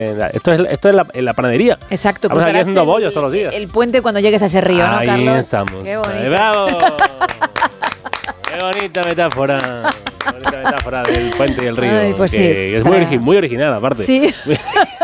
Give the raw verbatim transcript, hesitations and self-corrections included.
Esto es, esto es la, en la panadería. Exacto. Estamos aquí haciendo el, bollos todos los días. El puente cuando llegues a ese río, ¿no, Ahí Carlos? Ahí estamos. Qué bonito. ¡Bravo! ¡Qué bonita metáfora! Qué bonita metáfora del puente y el río. Ay, pues que sí, es para... muy, muy original, aparte. Sí.